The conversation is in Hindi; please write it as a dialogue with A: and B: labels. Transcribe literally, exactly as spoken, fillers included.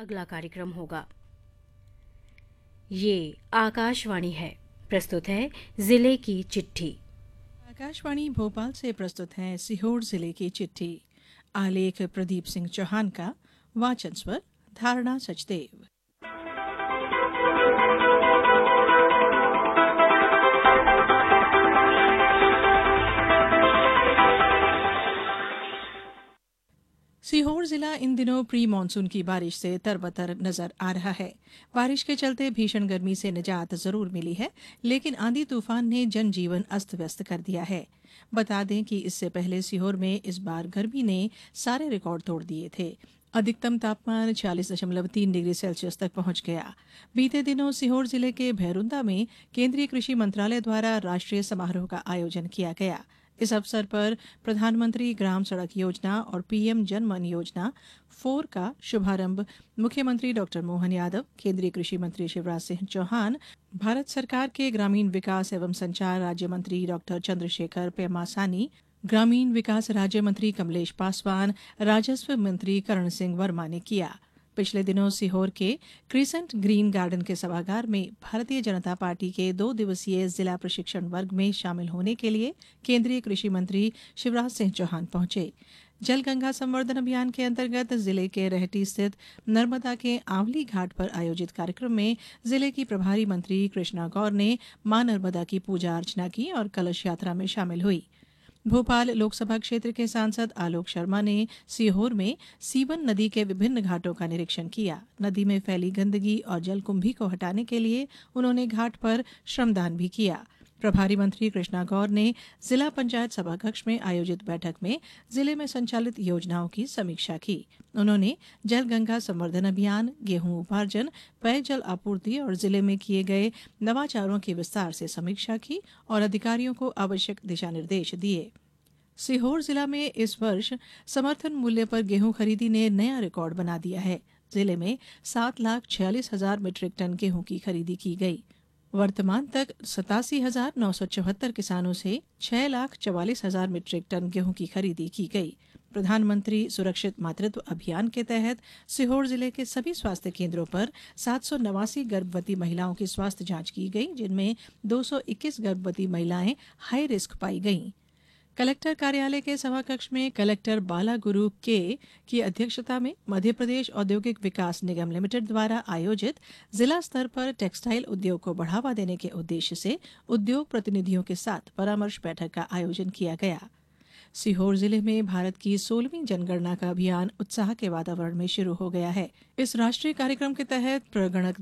A: अगला कार्यक्रम होगा। ये आकाशवाणी है। प्रस्तुत है जिले की चिट्ठी।
B: आकाशवाणी भोपाल से प्रस्तुत है सीहोर जिले की चिट्ठी। आलेख प्रदीप सिंह चौहान का, वाचन स्वर धारणा सचदेव। सीहोर जिला इन दिनों प्री मानसून की बारिश से तरबतर नजर आ रहा है। बारिश के चलते भीषण गर्मी से निजात जरूर मिली है, लेकिन आंधी तूफान ने जनजीवन अस्त व्यस्त कर दिया है। बता दें कि इससे पहले सीहोर में इस बार गर्मी ने सारे रिकॉर्ड तोड़ दिए थे। अधिकतम तापमान छियालीस दशमलव तीन डिग्री सेल्सियस तक पहुंच गया। बीते दिनों सीहोर जिले के भैरुंदा में केंद्रीय कृषि मंत्रालय द्वारा राष्ट्रीय समारोह का आयोजन किया गया। इस अवसर पर प्रधानमंत्री ग्राम सड़क योजना और पीएम जन मन योजना फोर का शुभारंभ मुख्यमंत्री डॉक्टर मोहन यादव, केंद्रीय कृषि मंत्री शिवराज सिंह चौहान, भारत सरकार के ग्रामीण विकास एवं संचार राज्य मंत्री डॉक्टर चंद्रशेखर पेमासानी, ग्रामीण विकास राज्य मंत्री कमलेश पासवान, राजस्व मंत्री करण सिंह वर्मा ने किया। पिछले दिनों सीहोर के क्रिसेंट ग्रीन गार्डन के सभागार में भारतीय जनता पार्टी के दो दिवसीय जिला प्रशिक्षण वर्ग में शामिल होने के लिए केंद्रीय कृषि मंत्री शिवराज सिंह चौहान पहुंचे। जल गंगा संवर्धन अभियान के अंतर्गत जिले के रहटी स्थित नर्मदा के आंवली घाट पर आयोजित कार्यक्रम में जिले की प्रभारी मंत्री कृष्णा गौर ने मां नर्मदा की पूजा अर्चना की और कलश यात्रा में शामिल हुई। भोपाल लोकसभा क्षेत्र के सांसद आलोक शर्मा ने सीहोर में सीवन नदी के विभिन्न घाटों का निरीक्षण किया। नदी में फैली गंदगी और जलकुंभी को हटाने के लिए उन्होंने घाट पर श्रमदान भी किया। प्रभारी मंत्री कृष्णा गौर ने जिला पंचायत सभाकक्ष में आयोजित बैठक में जिले में संचालित योजनाओं की समीक्षा की। उन्होंने जल गंगा संवर्धन अभियान, गेहूं उपार्जन, पेयजल आपूर्ति और जिले में किए गए नवाचारों की विस्तार से समीक्षा की और अधिकारियों को आवश्यक दिशा निर्देश दिए। सीहोर जिला में इस वर्ष समर्थन मूल्य पर गेहूं खरीदी ने नया रिकॉर्ड बना दिया है। जिले में सात लाख छियालीस हजार मीट्रिक टन गेहूं की खरीदी की गई। वर्तमान तक सतासी हजार नौ सौ चौहत्तर किसानों से छह लाख चवालीस हजार मीट्रिक टन गेहूं की खरीदी की गई। प्रधानमंत्री सुरक्षित मातृत्व अभियान के तहत सीहोर जिले के सभी स्वास्थ्य केंद्रों पर सात सौ नवासी गर्भवती महिलाओं की स्वास्थ्य जांच की गई, जिनमें दो सौ इक्कीस गर्भवती महिलाएं हाई रिस्क पाई गईं। कलेक्टर कार्यालय के सभाकक्ष में कलेक्टर बाला गुरु के की अध्यक्षता में मध्य प्रदेश औद्योगिक विकास निगम लिमिटेड द्वारा आयोजित जिला स्तर पर टेक्सटाइल उद्योग को बढ़ावा देने के उद्देश्य से उद्योग प्रतिनिधियों के साथ परामर्श बैठक का आयोजन किया गया। सीहोर जिले में भारत की सोलहवीं जनगणना का अभियान उत्साह के वातावरण में शुरू हो गया है। इस राष्ट्रीय कार्यक्रम के तहत प्रगणक